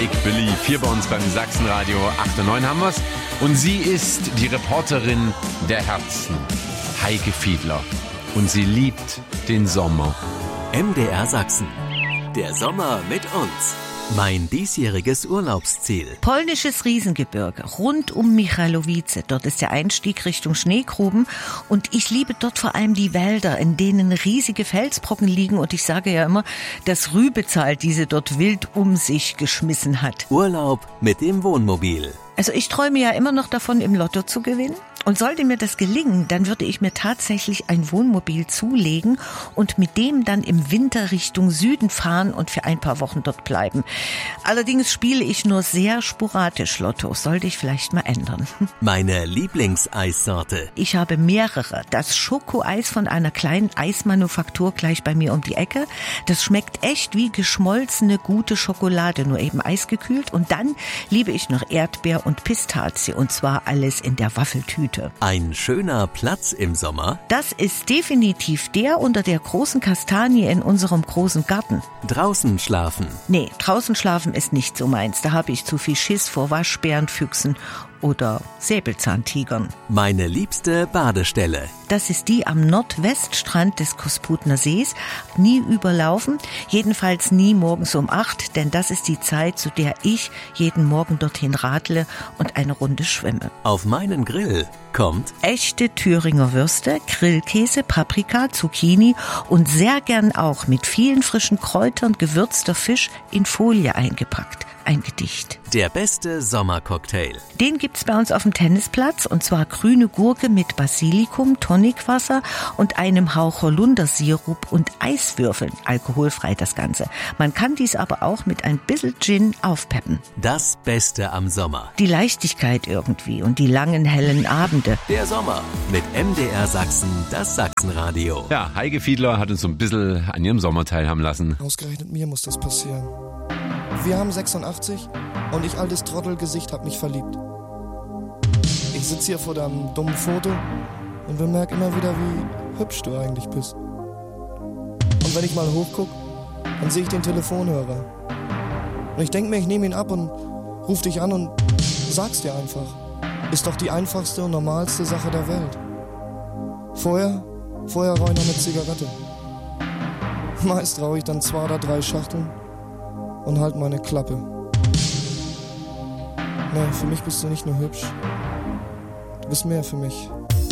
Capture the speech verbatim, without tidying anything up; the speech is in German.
Make Believe. Hier bei uns beim Sachsenradio acht und neun haben wir's. Und sie ist die Reporterin der Herzen, Heike Fiedler. Und sie liebt den Sommer. M D R Sachsen. Der Sommer mit uns. Mein diesjähriges Urlaubsziel. Polnisches Riesengebirge, rund um Michalowice. Dort ist der Einstieg Richtung Schneegruben. Und ich liebe dort vor allem die Wälder, in denen riesige Felsbrocken liegen. Und ich sage ja immer, dass Rübezahl diese dort wild um sich geschmissen hat. Urlaub mit dem Wohnmobil. Also ich träume ja immer noch davon, im Lotto zu gewinnen. Und sollte mir das gelingen, dann würde ich mir tatsächlich ein Wohnmobil zulegen und mit dem dann im Winter Richtung Süden fahren und für ein paar Wochen dort bleiben. Allerdings spiele ich nur sehr sporadisch Lotto. Sollte ich vielleicht mal ändern. Meine Lieblingseissorte. Ich habe mehrere. Das Schokoeis von einer kleinen Eismanufaktur gleich bei mir um die Ecke. Das schmeckt echt wie geschmolzene, gute Schokolade, nur eben eisgekühlt. Und dann liebe ich noch Erdbeer und Pistazie. Und zwar alles in der Waffeltüte. Ein schöner Platz im Sommer. Das ist definitiv der unter der großen Kastanie in unserem großen Garten. Draußen schlafen. Nee, draußen schlafen ist nicht so meins. Da habe ich zu viel Schiss vor Waschbären, Füchsen oder Säbelzahntigern. Meine liebste Badestelle. Das ist die am Nordweststrand des Kosputner Sees. Nie überlaufen, jedenfalls nie morgens um acht, denn das ist die Zeit, zu der ich jeden Morgen dorthin radle und eine Runde schwimme. Auf meinen Grill kommt echte Thüringer Würste, Grillkäse, Paprika, Zucchini und sehr gern auch mit vielen frischen Kräutern gewürzter Fisch in Folie eingepackt. Ein Gedicht. Der beste Sommercocktail. Den gibt's bei uns auf dem Tennisplatz, und zwar grüne Gurke mit Basilikum, Tonicwasser und einem Hauch Holundersirup und Eiswürfeln. Alkoholfrei das Ganze. Man kann dies aber auch mit ein bisschen Gin aufpeppen. Das Beste am Sommer. Die Leichtigkeit irgendwie und die langen hellen Abende. Der Sommer mit M D R Sachsen, das Sachsenradio. Ja, Heike Fiedler hat uns so ein bisschen an ihrem Sommer teilhaben lassen. Ausgerechnet mir muss das passieren. Wir haben sechsundachtzig und ich, altes Trottelgesicht, hab mich verliebt. Ich sitze hier vor deinem dummen Foto und bemerke immer wieder, wie hübsch du eigentlich bist. Und wenn ich mal hochguck, dann sehe ich den Telefonhörer. Und ich denk mir, ich nehme ihn ab und ruf dich an und sag's dir einfach. Ist doch die einfachste und normalste Sache der Welt. Vorher, vorher rauche ich noch eine Zigarette. Meist rauche ich dann zwei oder drei Schachteln und halt meine Klappe. Nee, für mich bist du nicht nur hübsch. Du bist mehr für mich.